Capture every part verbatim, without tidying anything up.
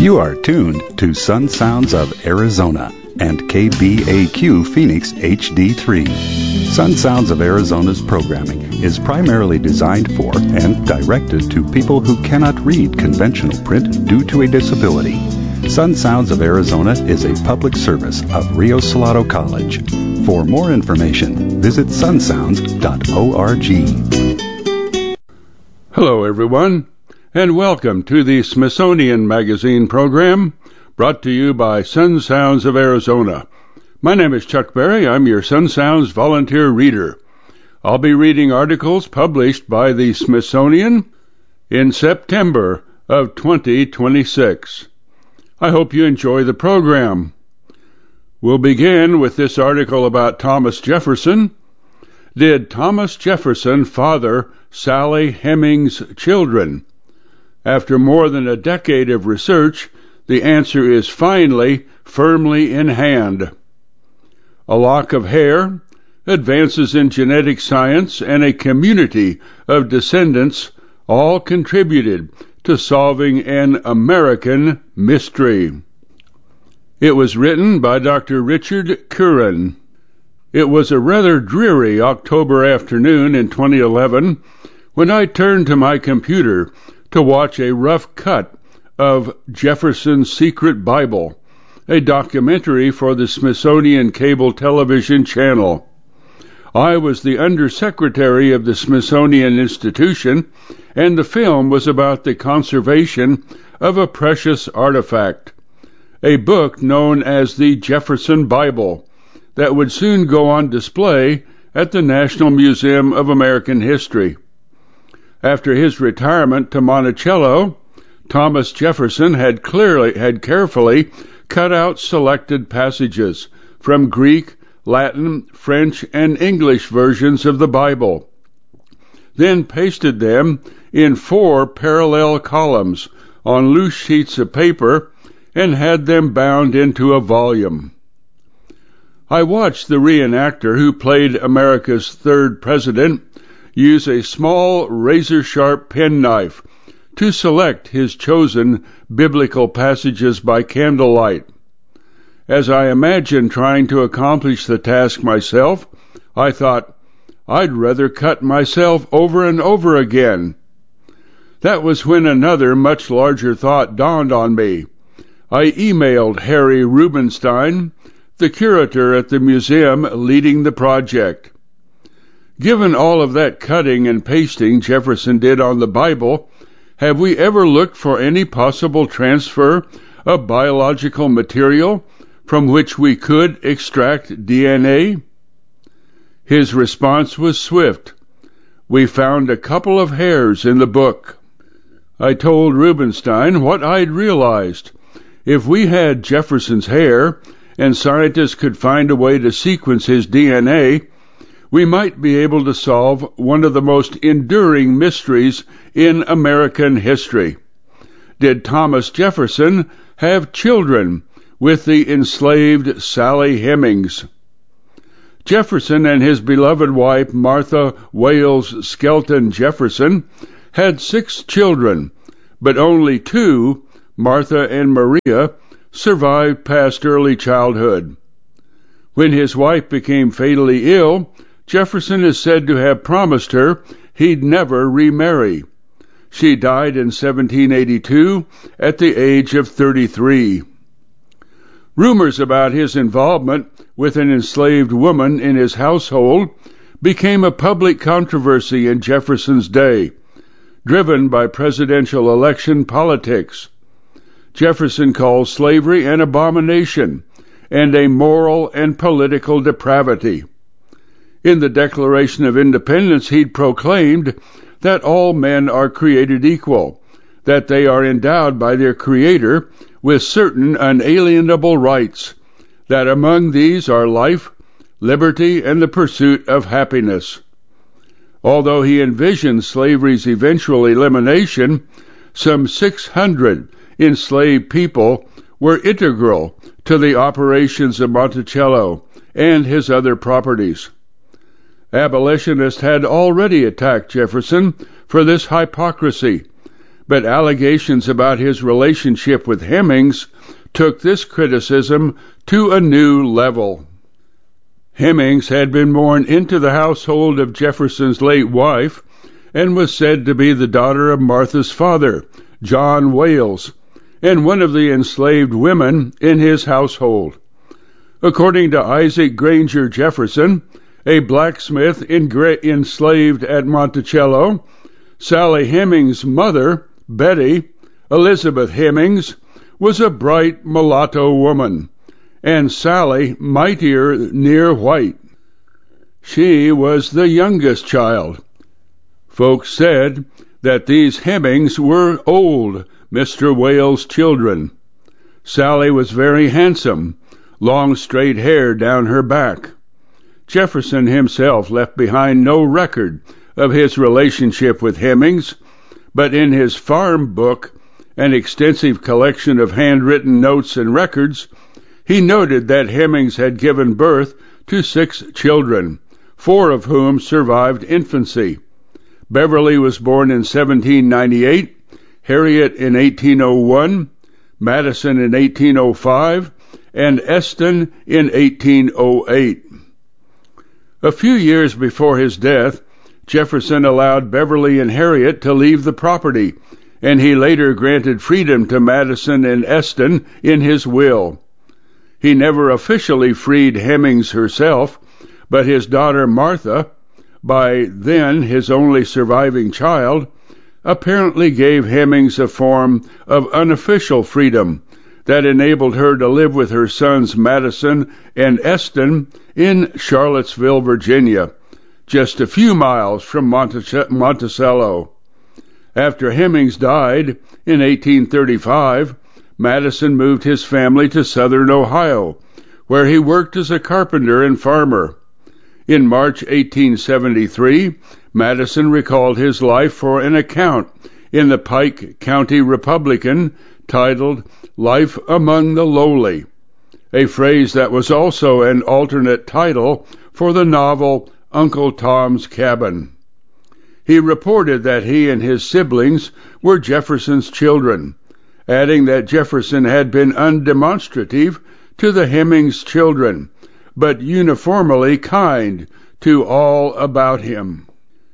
You are tuned to Sun Sounds of Arizona and K B A Q Phoenix H D three. Sun Sounds of Arizona's programming is primarily designed for and directed to people who cannot read conventional print due to a disability. Sun Sounds of Arizona is a public service of Rio Salado College. For more information, visit sun sounds dot org. Hello, everyone, and welcome to the Smithsonian Magazine program, brought to you by Sun Sounds of Arizona. My name is Chuck Berry. I'm your Sun Sounds volunteer reader. I'll be reading articles published by the Smithsonian in September of twenty twenty-six. I hope you enjoy the program. We'll begin with this article about Thomas Jefferson. Did Thomas Jefferson father Sally Hemings' children? After more than a decade of research, the answer is finally firmly in hand. A lock of hair, advances in genetic science, and a community of descendants all contributed to solving an American mystery. It was written by Doctor Richard Curran. It was a rather dreary October afternoon in twenty eleven when I turned to my computer to watch a rough cut of Jefferson's Secret Bible, a documentary for the Smithsonian Cable Television Channel. I was the undersecretary of the Smithsonian Institution, and the film was about the conservation of a precious artifact, a book known as the Jefferson Bible, that would soon go on display at the National Museum of American History. After his retirement to Monticello, Thomas Jefferson had clearly had carefully cut out selected passages from Greek, Latin, French, and English versions of the Bible, then pasted them in four parallel columns on loose sheets of paper and had them bound into a volume. I watched the reenactor who played America's third president use a small razor-sharp penknife to select his chosen biblical passages by candlelight. As I imagined trying to accomplish the task myself, I thought, I'd rather cut myself over and over again. That was when another much larger thought dawned on me. I emailed Harry Rubenstein, the curator at the museum leading the project. Given all of that cutting and pasting Jefferson did on the Bible, have we ever looked for any possible transfer of biological material from which we could extract D N A? His response was swift. We found a couple of hairs in the book. I told Rubenstein what I'd realized. If we had Jefferson's hair, and scientists could find a way to sequence his D N A, we might be able to solve one of the most enduring mysteries in American history. Did Thomas Jefferson have children with the enslaved Sally Hemings? Jefferson and his beloved wife, Martha Wales Skelton Jefferson, had six children, but only two, Martha and Maria, survived past early childhood. When his wife became fatally ill, Jefferson is said to have promised her he'd never remarry. She died in seventeen eighty-two at the age of thirty-three. Rumors about his involvement with an enslaved woman in his household became a public controversy in Jefferson's day, driven by presidential election politics. Jefferson called slavery an abomination and a moral and political depravity. In the Declaration of Independence, he'd proclaimed that all men are created equal, that they are endowed by their Creator with certain unalienable rights, that among these are life, liberty, and the pursuit of happiness. Although he envisioned slavery's eventual elimination, some six hundred enslaved people were integral to the operations of Monticello and his other properties. Abolitionists had already attacked Jefferson for this hypocrisy, but allegations about his relationship with Hemings took this criticism to a new level. Hemings had been born into the household of Jefferson's late wife and was said to be the daughter of Martha's father, John Wales, and one of the enslaved women in his household. According to Isaac Granger Jefferson, a blacksmith enslaved at Monticello, Sally Hemings' mother, Betty, Elizabeth Hemings, was a bright mulatto woman, and Sally mightier near white. She was the youngest child. Folks said that these Hemings were old Mister Wales' children. Sally was very handsome, long straight hair down her back. Jefferson himself left behind no record of his relationship with Hemings, but in his farm book, an extensive collection of handwritten notes and records, he noted that Hemings had given birth to six children, four of whom survived infancy. Beverly was born in seventeen ninety-eight, Harriet in eighteen oh one, Madison in eighteen oh five, and Eston in eighteen oh eight. A few years before his death, Jefferson allowed Beverly and Harriet to leave the property, and he later granted freedom to Madison and Eston in his will. He never officially freed Hemings herself, but his daughter Martha, by then his only surviving child, apparently gave Hemings a form of unofficial freedom that enabled her to live with her sons Madison and Eston in Charlottesville, Virginia, just a few miles from Montice- Monticello. After Hemings died in eighteen thirty-five, Madison moved his family to southern Ohio, where he worked as a carpenter and farmer. In March eighteen seventy-three, Madison recalled his life for an account in the Pike County Republican titled Life Among the Lowly, a phrase that was also an alternate title for the novel Uncle Tom's Cabin. He reported that he and his siblings were Jefferson's children, adding that Jefferson had been undemonstrative to the Hemings children, but uniformly kind to all about him.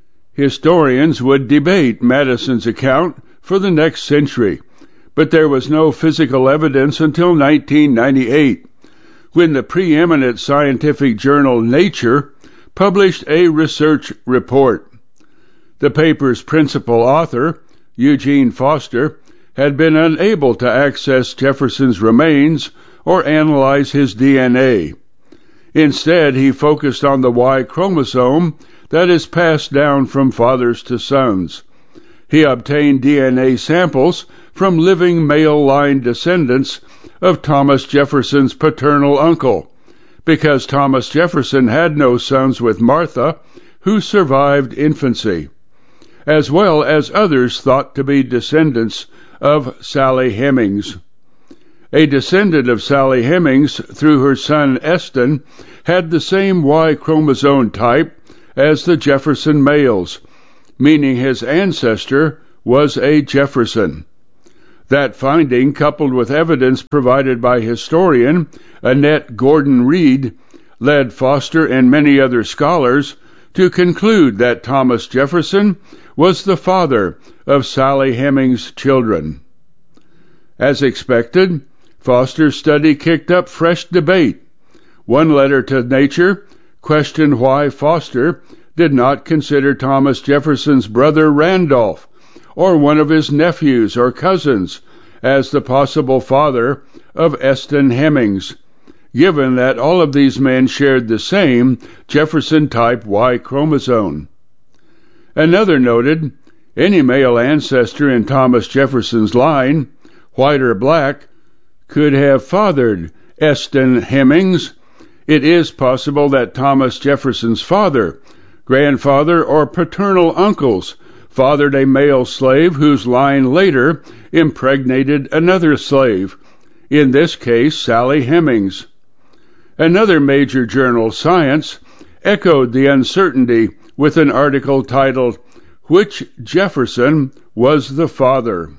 Historians would debate Madison's account for the next century, but there was no physical evidence until nineteen ninety-eight, when the preeminent scientific journal Nature published a research report. The paper's principal author, Eugene Foster, had been unable to access Jefferson's remains or analyze his D N A. Instead, he focused on the Y chromosome that is passed down from fathers to sons. He obtained D N A samples from living male-line descendants of Thomas Jefferson's paternal uncle, because Thomas Jefferson had no sons with Martha, who survived infancy, as well as others thought to be descendants of Sally Hemings. A descendant of Sally Hemings, through her son Eston, had the same Y chromosome type as the Jefferson males, meaning his ancestor was a Jefferson. That finding, coupled with evidence provided by historian Annette Gordon Reed, led Foster and many other scholars to conclude that Thomas Jefferson was the father of Sally Hemings' children. As expected, Foster's study kicked up fresh debate. One letter to Nature questioned why Foster did not consider Thomas Jefferson's brother Randolph, or one of his nephews or cousins, as the possible father of Eston Hemings, given that all of these men shared the same Jefferson-type Y chromosome. Another noted, any male ancestor in Thomas Jefferson's line, white or black, could have fathered Eston Hemings. It is possible that Thomas Jefferson's father, grandfather, or paternal uncles fathered a male slave whose line later impregnated another slave, in this case Sally Hemings. Another major journal, Science, echoed the uncertainty with an article titled, which Jefferson was the father.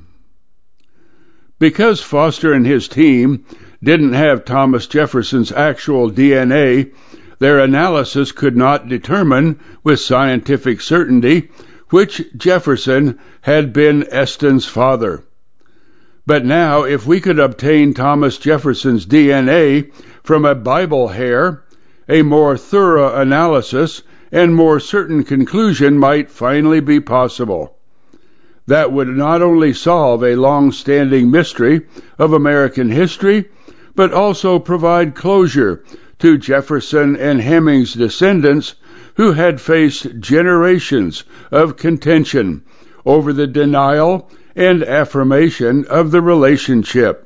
Because Foster and his team didn't have Thomas Jefferson's actual D N A, their analysis could not determine with scientific certainty which Jefferson had been Eston's father. But now, if we could obtain Thomas Jefferson's D N A from a Bible hair, a more thorough analysis and more certain conclusion might finally be possible. That would not only solve a long-standing mystery of American history, but also provide closure to Jefferson and Hemings' descendants who had faced generations of contention over the denial and affirmation of the relationship.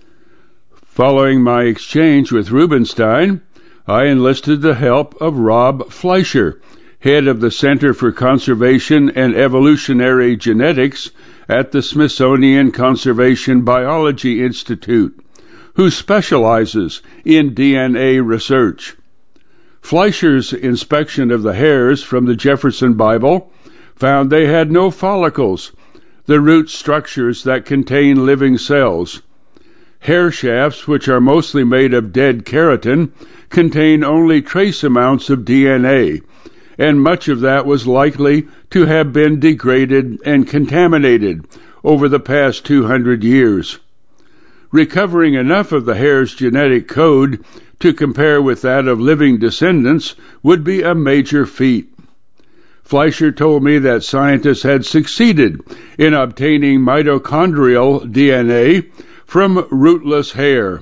Following my exchange with Rubenstein, I enlisted the help of Rob Fleischer, head of the Center for Conservation and Evolutionary Genetics at the Smithsonian Conservation Biology Institute, who specializes in D N A research. Fleischer's inspection of the hairs from the Jefferson Bible found they had no follicles, the root structures that contain living cells. Hair shafts, which are mostly made of dead keratin, contain only trace amounts of D N A, and much of that was likely to have been degraded and contaminated over the past two hundred years. Recovering enough of the hair's genetic code to compare with that of living descendants would be a major feat. Fleischer told me that scientists had succeeded in obtaining mitochondrial D N A from rootless hair.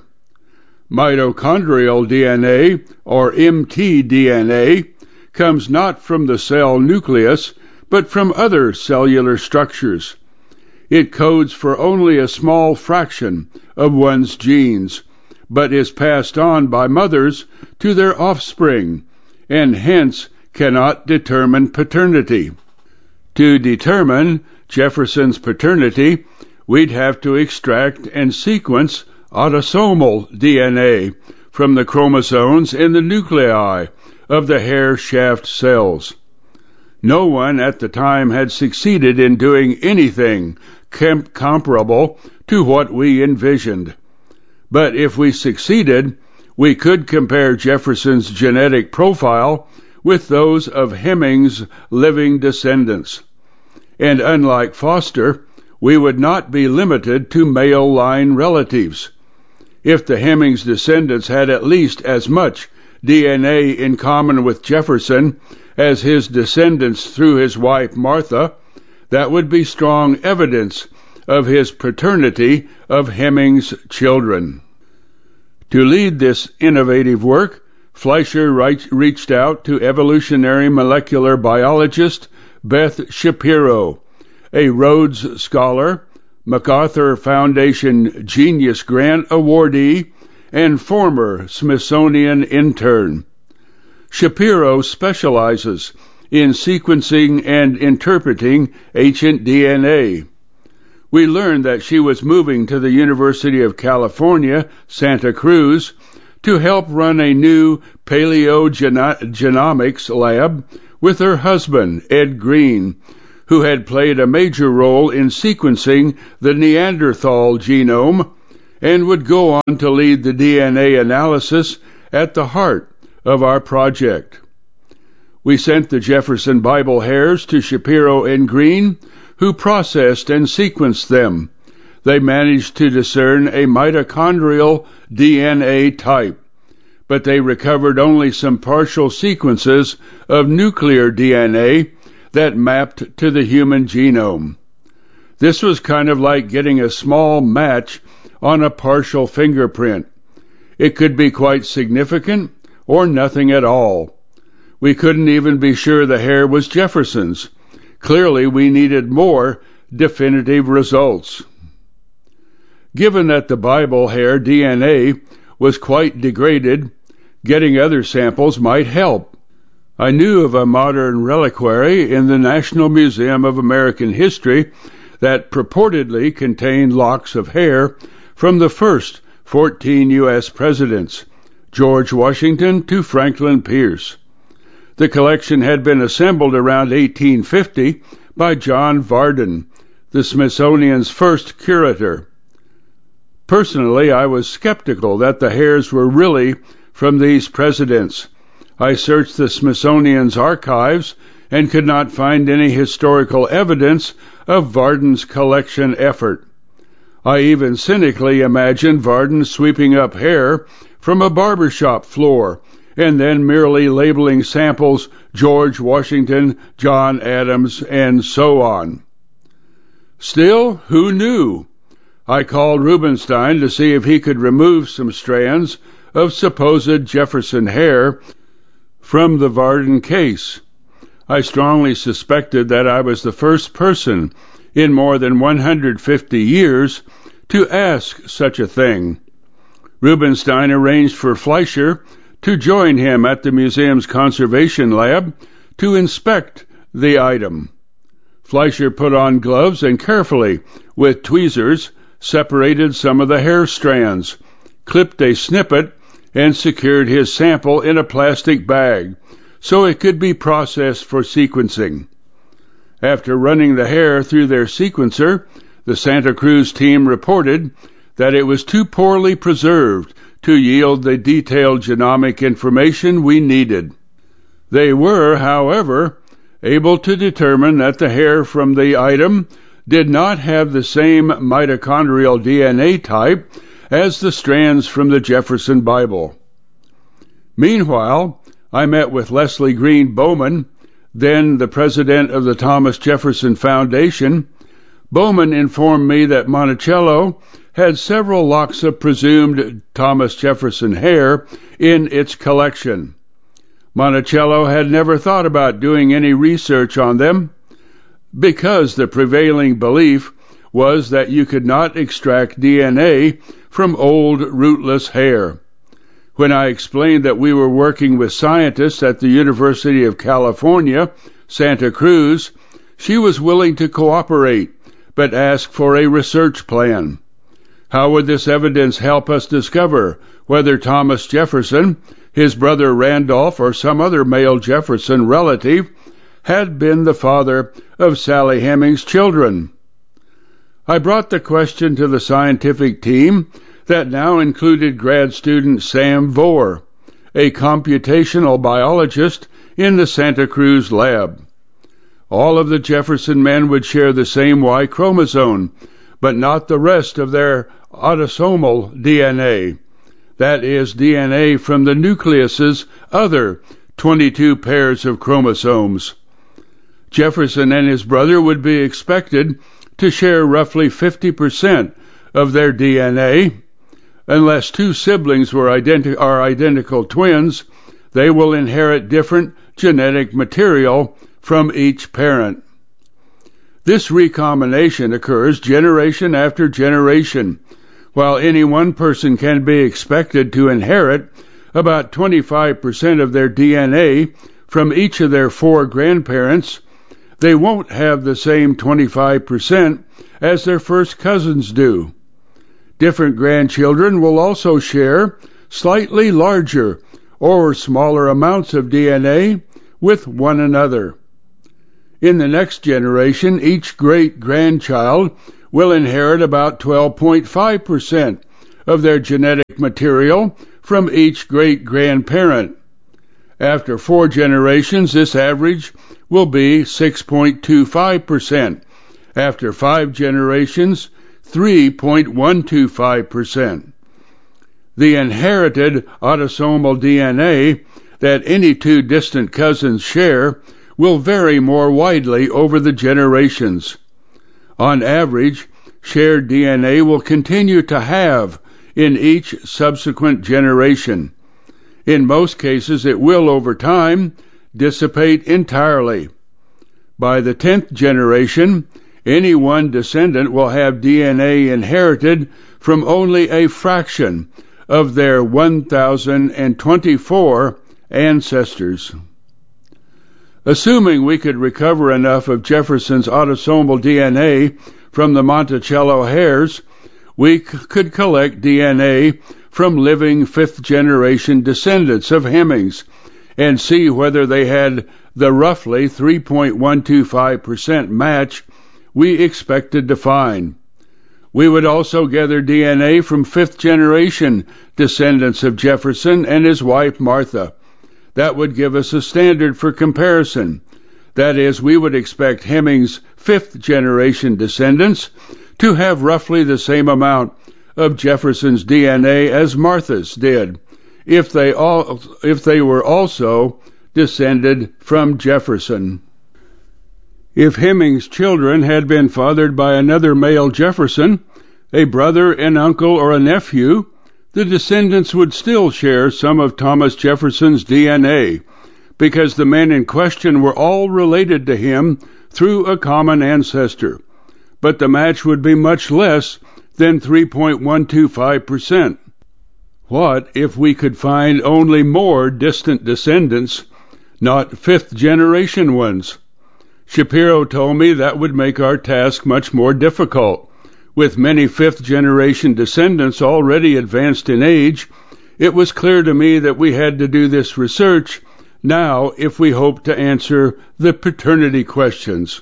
Mitochondrial D N A, or M T D N A, comes not from the cell nucleus, but from other cellular structures. It codes for only a small fraction of one's genes, but is passed on by mothers to their offspring, and hence cannot determine paternity. To determine Jefferson's paternity, we'd have to extract and sequence autosomal D N A from the chromosomes in the nuclei of the hair shaft cells. No one at the time had succeeded in doing anything com- comparable to what we envisioned. But if we succeeded, we could compare Jefferson's genetic profile with those of Hemings' living descendants. And unlike Foster, we would not be limited to male line relatives. If the Hemings descendants had at least as much D N A in common with Jefferson as his descendants through his wife Martha, that would be strong evidence of his paternity of Hemings' children. To lead this innovative work, Fleischer reached out to evolutionary molecular biologist Beth Shapiro, a Rhodes Scholar, MacArthur Foundation Genius Grant awardee, and former Smithsonian intern. Shapiro specializes in sequencing and interpreting ancient D N A. We learned that she was moving to the University of California, Santa Cruz, to help run a new paleogenomics lab with her husband, Ed Green, who had played a major role in sequencing the Neanderthal genome and would go on to lead the D N A analysis at the heart of our project. We sent the Jefferson Bible hairs to Shapiro and Green, who processed and sequenced them. They managed to discern a mitochondrial D N A type, but they recovered only some partial sequences of nuclear D N A that mapped to the human genome. This was kind of like getting a small match on a partial fingerprint. It could be quite significant or nothing at all. We couldn't even be sure the hair was Jefferson's. Clearly, we needed more definitive results. Given that the Bible hair D N A was quite degraded, getting other samples might help. I knew of a modern reliquary in the National Museum of American History that purportedly contained locks of hair from the first fourteen U S presidents, George Washington to Franklin Pierce. The collection had been assembled around eighteen fifty by John Varden, the Smithsonian's first curator. Personally, I was skeptical that the hairs were really from these presidents. I searched the Smithsonian's archives and could not find any historical evidence of Varden's collection effort. I even cynically imagined Varden sweeping up hair from a barbershop floor and then merely labeling samples George Washington, John Adams, and so on. Still, who knew? I called Rubenstein to see if he could remove some strands of supposed Jefferson hair from the Varden case. I strongly suspected that I was the first person in more than one hundred fifty years to ask such a thing. Rubenstein arranged for Fleischer to join him at the museum's conservation lab to inspect the item. Fleischer put on gloves and carefully, with tweezers, separated some of the hair strands, clipped a snippet, and secured his sample in a plastic bag so it could be processed for sequencing. After running the hair through their sequencer, the Santa Cruz team reported that it was too poorly preserved to yield the detailed genomic information we needed. They were, however, able to determine that the hair from the item did not have the same mitochondrial D N A type as the strands from the Jefferson Bible. Meanwhile, I met with Leslie Green Bowman, then the president of the Thomas Jefferson Foundation. Bowman informed me that Monticello had several locks of presumed Thomas Jefferson hair in its collection. Monticello had never thought about doing any research on them because the prevailing belief was that you could not extract D N A from old rootless hair. When I explained that we were working with scientists at the University of California, Santa Cruz, she was willing to cooperate, but asked for a research plan. How would this evidence help us discover whether Thomas Jefferson, his brother Randolph, or some other male Jefferson relative had been the father of Sally Hemings' children? I brought the question to the scientific team that now included grad student Sam Vore, a computational biologist in the Santa Cruz lab. All of the Jefferson men would share the same Y chromosome, but not the rest of their autosomal D N A. That is, D N A from the nucleus's other twenty-two pairs of chromosomes. Jefferson and his brother would be expected to share roughly fifty percent of their D N A. Unless two siblings were identi- are identical twins, they will inherit different genetic material from each parent. This recombination occurs generation after generation. While any one person can be expected to inherit about twenty-five percent of their D N A from each of their four grandparents, they won't have the same twenty-five percent as their first cousins do. Different grandchildren will also share slightly larger or smaller amounts of D N A with one another. In the next generation, each great-grandchild will inherit about twelve point five percent of their genetic material from each great-grandparent. After four generations, this average will be six point two five percent. After five generations, three point one two five percent. The inherited autosomal D N A that any two distant cousins share will vary more widely over the generations. On average, shared D N A will continue to have in each subsequent generation. In most cases, it will, over time, dissipate entirely. By the tenth generation, any one descendant will have D N A inherited from only a fraction of their one thousand twenty-four ancestors. Assuming we could recover enough of Jefferson's autosomal D N A from the Monticello hairs, we c- could collect D N A from living fifth-generation descendants of Hemings and see whether they had the roughly three point one two five percent match we expected to find. We would also gather D N A from fifth-generation descendants of Jefferson and his wife Martha. That would give us a standard for comparison. That is, we would expect Hemming's fifth-generation descendants to have roughly the same amount of Jefferson's D N A as Martha's did, if they all, if they were also descended from Jefferson. If Hemming's children had been fathered by another male Jefferson, a brother, an uncle, or a nephew, the descendants would still share some of Thomas Jefferson's D N A, because the men in question were all related to him through a common ancestor. But the match would be much less than three point one two five percent. What if we could find only more distant descendants, not fifth-generation ones? Shapiro told me that would make our task much more difficult. With many fifth-generation descendants already advanced in age, it was clear to me that we had to do this research now if we hoped to answer the paternity questions.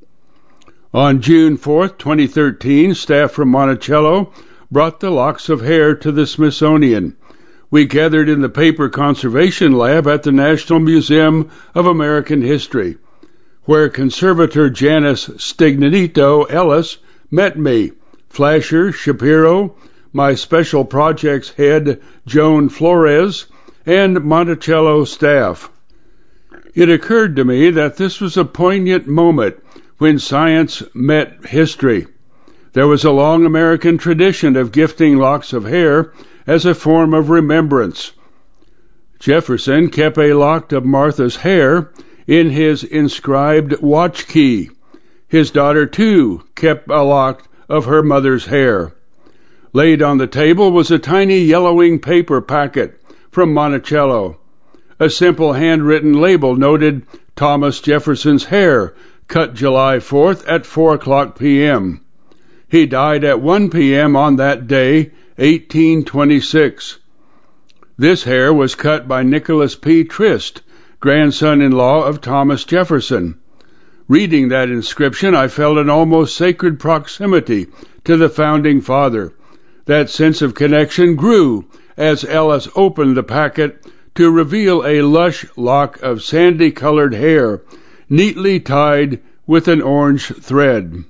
On June fourth, twenty thirteen, staff from Monticello brought the locks of hair to the Smithsonian. We gathered in the paper conservation lab at the National Museum of American History, where conservator Janice Stignito Ellis met me, Flasher, Shapiro, my special projects head Joan Flores, and Monticello staff. It occurred to me that this was a poignant moment when science met history. There was a long American tradition of gifting locks of hair as a form of remembrance. Jefferson kept a lock of Martha's hair in his inscribed watch key. His daughter, too, kept a lock of her mother's hair. Laid on the table was a tiny yellowing paper packet from Monticello. A simple handwritten label noted Thomas Jefferson's hair, cut July fourth at four o'clock p m He died at one p m on that day, eighteen twenty-six. This hair was cut by Nicholas P. Trist, grandson-in-law of Thomas Jefferson. Reading that inscription, I felt an almost sacred proximity to the founding father. That sense of connection grew as Ellis opened the packet to reveal a lush lock of sandy-colored hair, neatly tied with an orange thread.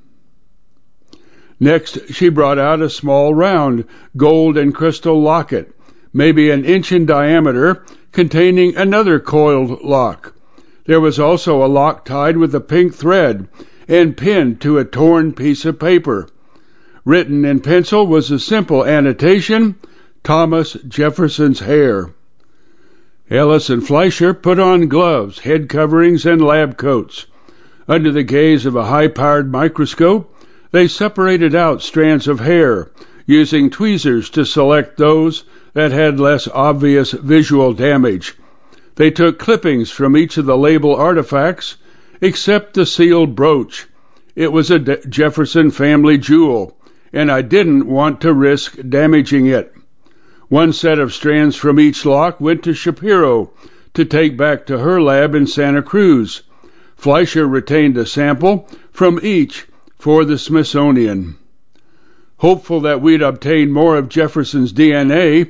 Next, she brought out a small round gold and crystal locket, maybe an inch in diameter, containing another coiled lock. There was also a lock tied with a pink thread and pinned to a torn piece of paper. Written in pencil was a simple annotation, Thomas Jefferson's hair. Ellis and Fleischer put on gloves, head coverings, and lab coats. Under the gaze of a high-powered microscope, they separated out strands of hair, using tweezers to select those that had less obvious visual damage. They took clippings from each of the label artifacts, except the sealed brooch. It was a De- Jefferson family jewel, and I didn't want to risk damaging it. One set of strands from each lock went to Shapiro to take back to her lab in Santa Cruz. Fleischer retained a sample from each for the Smithsonian. Hopeful that we'd obtain more of Jefferson's D N A,